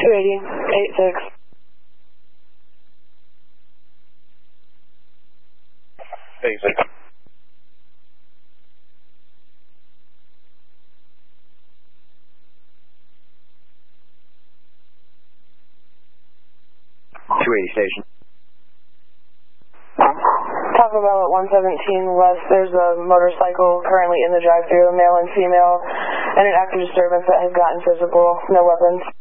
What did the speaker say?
280, 86. 86. Station. Taco Bell at 117 West. There's a motorcycle currently in the drive-thru, male and female, and an active disturbance that has gotten physical. No weapons.